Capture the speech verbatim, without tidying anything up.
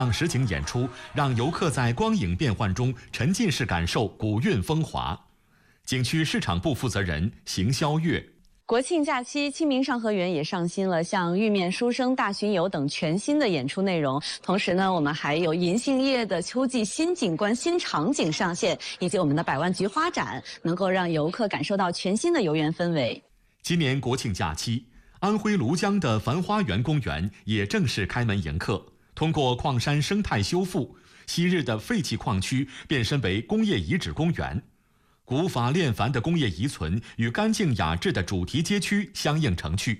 让实景演出，让游客在光影变幻中沉浸式感受古韵风华。景区市场部负责人邢霄月。 国庆假期，清明上河园也上新了像《玉面书生大巡游》等全新的演出内容。同时呢，我们还有银杏叶的秋季新景观、新场景上线，以及我们的百万菊花展，能够让游客感受到全新的游园氛围。 今年国庆假期，安徽庐江的繁花园公园也正式开门迎客。通过矿山生态修复，昔日的废弃矿区变身为工业遗址公园。古法炼凡的工业遗存与干净雅致的主题街区相映成趣。